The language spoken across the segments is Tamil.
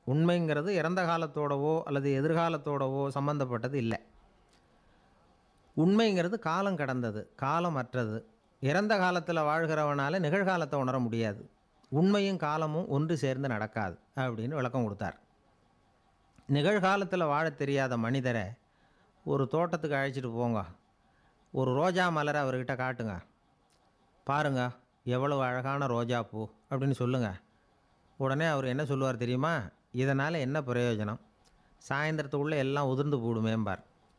உண்மைங்கிறது இறந்த காலத்தோடவோ அல்லது எதிர்காலத்தோடவோ சம்மந்தப்பட்டது இல்லை. உண்மைங்கிறது காலம் கடந்தது, காலமற்றது. இறந்த காலத்தில் வாழ்கிறவனால நிகழ்காலத்தை உணர முடியாது. உண்மையும் காலமும் ஒன்று சேர்ந்து நடக்காது அப்படின்னு விளக்கம் கொடுத்தார். நிகழ்காலத்தில் வாழ தெரியாத மனிதரை ஒரு தோட்டத்துக்கு அழைச்சிட்டு போங்க, ஒரு ரோஜா மலரை அவர்கிட்ட காட்டுங்க, பாருங்க எவ்வளவு அழகான ரோஜா பூ அப்படின்னு சொல்லுங்க. உடனே அவர் என்ன சொல்லுவார் தெரியுமா? இதனால் என்ன பிரயோஜனம், சாயந்தரத்துக்குள்ளே எல்லாம் உதிர்ந்து போடுமேம்பார்.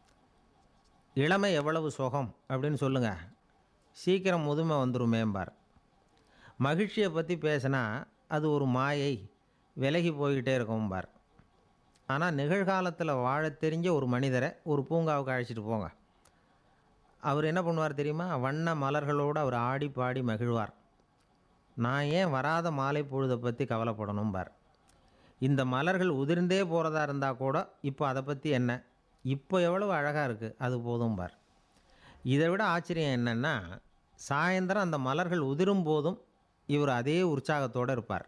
இளமை எவ்வளவு சுகம் அப்படின்னு சொல்லுங்க, சீக்கிரம் முதுமை வந்துருமேம்பார். மகிழ்ச்சியை பற்றி பேசினா அது ஒரு மாயை, விலகி போய்கிட்டே இருக்கும்பார். ஆனால் நிகழ்காலத்தில் வாழ தெரிஞ்ச ஒரு மனிதரை ஒரு பூங்காவுக்கு அழைச்சிட்டு போங்க, அவர் என்ன பண்ணுவார் தெரியுமா? வண்ண மலர்களோடு அவர் ஆடி பாடி மகிழ்வார். நான் ஏன் வராத மாலை பொழுதை பற்றி கவலைப்படணும்பார். இந்த மலர்கள் உதிர்ந்தே போகிறதா இருந்தால் கூட இப்போ அதை பற்றி என்ன, இப்போ எவ்வளவு அழகாக இருக்குது அது போதும்பார். இதை விட ஆச்சரியம் என்னென்னா, சாயந்தரம் அந்த மலர்கள் உதிரும் போதும் இவர் அதே உற்சாகத்தோடு இருப்பார்.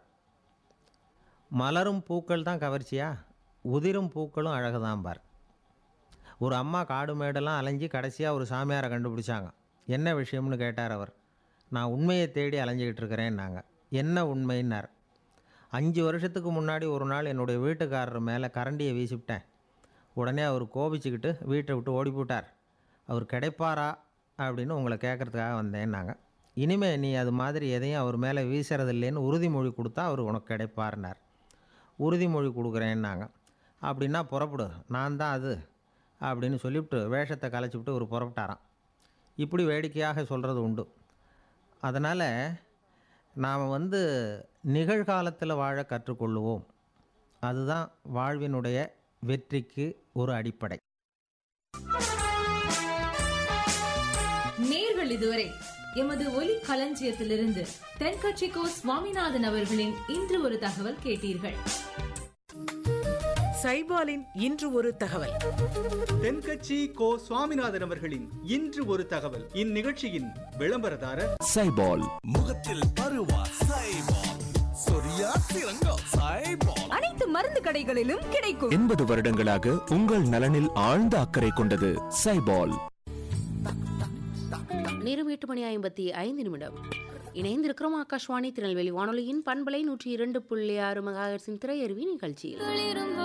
மலரும் பூக்கள் தான் கவர்ச்சியா, உதிரும் பூக்களும் அழகு தான்பார். ஒரு அம்மா காடு மேடெல்லாம் அலைஞ்சி கடைசியாக ஒரு சாமியாரை கண்டுபிடிச்சாங்க. என்ன விஷயம்னு கேட்டார் அவர். நான் உண்மையை தேடி அலைஞ்சிக்கிட்டு இருக்கிறேன்னாங்க. என்ன உண்மைன்னார். 5 வருஷத்துக்கு முன்னாடி ஒரு நாள் என்னுடைய வீட்டுக்காரர் மேலே கரண்டியை வீசிவிட்டேன். உடனே அவர் கோபிச்சுக்கிட்டு வீட்டை விட்டு ஓடி போட்டார். அவர் கிடைப்பாரா அப்படின்னு உங்களை கேட்குறதுக்காக வந்தேன்னாங்க. இனிமே நீ அது மாதிரி எதையும் அவர் மேலே வீசுறதில்லைன்னு உறுதிமொழி கொடுத்தா அவர் உனக்கு கிடைப்பார்னார். உறுதிமொழி கொடுக்குறேன்னாங்க. அப்படின்னா புறப்படு, நான் தான் அது அப்படின்னு சொல்லிவிட்டு வேஷத்தை கலைச்சிவிட்டு ஒரு புறப்பட்டாராம். இப்படி வேடிக்கையாக சொல்கிறது உண்டு. அதனால் நாம் நிகழ்காலத்தில் வாழ கற்றுக்கொள்ளுவோம். அதுதான் வாழ்வினுடைய வெற்றிக்கு ஒரு அடிப்படை. நேர்கள் இதுவரை எமது ஒலி களஞ்சியத்திலிருந்து தென்கட்சிக்கோ சுவாமிநாதன் அவர்களின் இன்று ஒரு தகவல் கேட்டீர்கள். சைபாலின் இன்று ஒரு தகவல். தென்கட்சி கோ சுவாமிநாதன் அவர்களின் இன்று ஒரு தகவல். இந்நிகழ்ச்சியின் விளம்பரதாரர் சைபால். முகத்தில் பருவா சைபால், சொரியா சிறங்கம் சைபால். அனைத்து மருந்து கடைகளிலும் கிடைக்கும். 80 வருடங்களாக உங்கள் நலனில் ஆழ்ந்த அக்கறை கொண்டது சைபால். நேரம் 8:55 இணைந்திருக்கிறோம் ஆகாஷ்வாணி திருநெல்வேலி வானொலியின் பண்பலை 102.6 மெகாஹெர்ட்ஸின் திரையருவி நிகழ்ச்சியில்.